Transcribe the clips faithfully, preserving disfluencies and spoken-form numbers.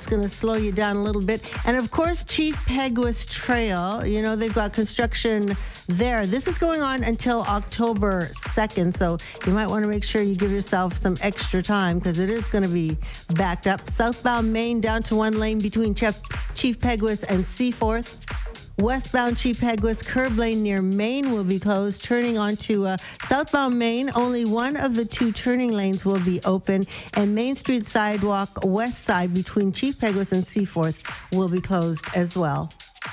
going to slow you down a little bit. And of course, Chief Peguis Trail, you know, they've got construction there. This is going on until October second, so you might want to make sure you give yourself some extra time because it is going to be backed up. Southbound Main down to one lane between Chief, Chief Peguis and Seaforth. Westbound Chief Peguis curb lane near Main will be closed. Turning onto uh, southbound Main, only one of the two turning lanes will be open, and Main Street sidewalk west side between Chief Peguis and Seaforth will be closed as well.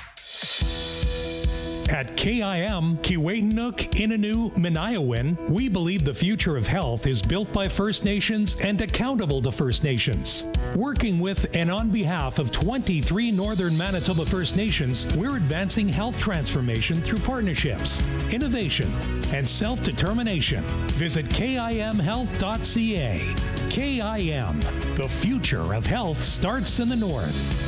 At K I M, Kiwetinook, Inanu, Minayawin, we believe the future of health is built by First Nations and accountable to First Nations. Working with and on behalf of twenty-three Northern Manitoba First Nations, we're advancing health transformation through partnerships, innovation, and self-determination. Visit K I M health dot C A. K I M, the future of health starts in the North.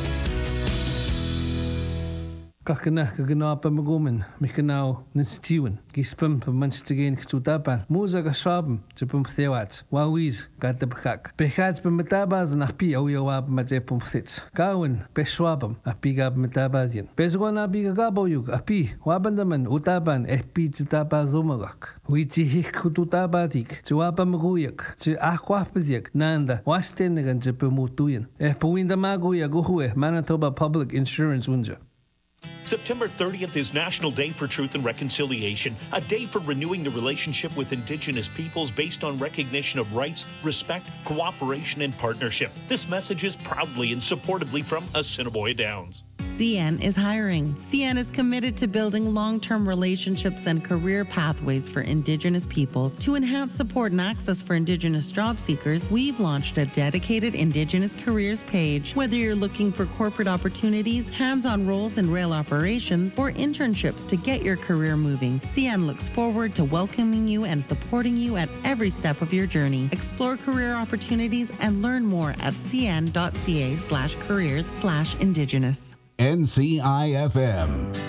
Kakana kagana pa magumen mikanao ninstiwen gispum pa manstigen kstutapan muza ga shabm tipum thewat wawiz gadabkak behats pa matabaz na pi awiyawab majepum thits kawin peshwabam apigab matabazin bezgona biga gaboyug api wabandaman utaban fp titabazumagak witi hikututabatik tiwapa maguyak ti akwapziak nanda wastenegan tipumutuyen eh puinda maguya guhue Manitoba Public Insurance unja. September thirtieth is National Day for Truth and Reconciliation, a day for renewing the relationship with Indigenous peoples based on recognition of rights, respect, cooperation, and partnership. This message is proudly and supportively from Assiniboia Downs. C N is hiring. C N is committed to building long-term relationships and career pathways for Indigenous peoples. To enhance support and access for Indigenous job seekers, we've launched a dedicated Indigenous careers page. Whether you're looking for corporate opportunities, hands-on roles in rail operations, or internships to get your career moving, C N looks forward to welcoming you and supporting you at every step of your journey. Explore career opportunities and learn more at cn.ca slash careers slash Indigenous. N C I F M.